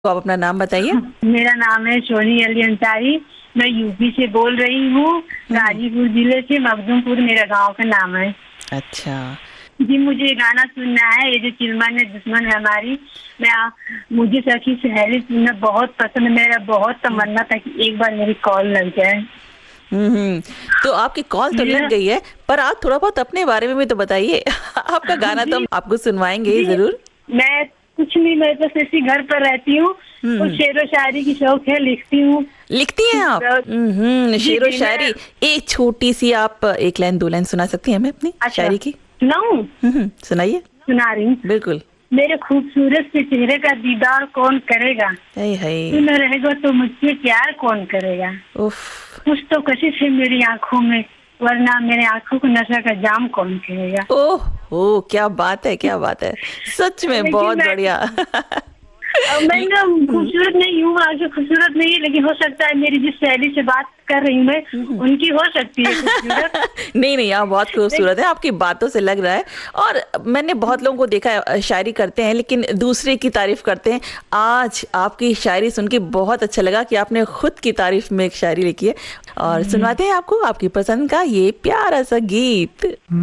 तो आप अपना नाम बताइए। मेरा नाम है सोनी अली अंसारी। मैं यूपी से बोल रही हूँ, गाजीपुर जिले से। मखदूमपुर मेरा गांव का नाम है। अच्छा। जी, मुझे गाना सुनना है, ये जो चिलमन है दुश्मन है हमारी। मुझे सखी सहेली सुनना बहुत पसंद है। मेरा बहुत तमन्ना था कि एक बार मेरी कॉल लग जाए। हम्म। तो आपकी कॉल तो लग मेरा गई है, पर आप थोड़ा बहुत अपने बारे में भी तो बताइए। आपका गाना तो जी हम आपको सुनवाएंगे ही जी, जरूर। मैं कुछ नहीं, मैं बस ऐसी घर पर रहती हूँ। हम्म कुछ हम्म। शेरो शायरी की शौक है, लिखती हूँ। लिखती हैं आप? जी शेरो जी, मैं शायरी। एक छोटी सी आप एक लाइन दो लाइन सुना सकती हैं हमें अपनी अच्छा शायरी की? सुनाऊं? सुनाइए। सुना रही हूँ। बिल्कुल। मेरे खूबसूरत से चेहरे का दीदार कौन करेगा? हाय हाय। तू न रहेगा तो मुझसे प्यार कौन करेगा? उफ। कुछ तो कशिश है मेरी आंखों में, वरना मेरे आंखों को नशा का जाम कौन करेगा? ओह ओ, क्या बात है, क्या बात है। सच में लेकिन बहुत बढ़िया। मैं ल- ना हम्म, खूबसूरत नहीं हूँ, आगे खूबसूरत नहीं है, लेकिन हो सकता है मेरी जिस सहेली से बात कर रही हूँ मैं, हम्म। उनकी हो सकती है खूबसूरत। नहीं नहीं, आप बहुत खूबसूरत है, आपकी बातों से लग रहा है। और मैंने बहुत लोगों को देखा है शायरी करते हैं लेकिन दूसरे की तारीफ करते हैं। आज आपकी शायरी सुन के बहुत अच्छा लगा कि आपने खुद की तारीफ में एक शायरी लिखी है। और सुनवाते हैं आपको आपकी पसंद का ये प्यारा सा गीत।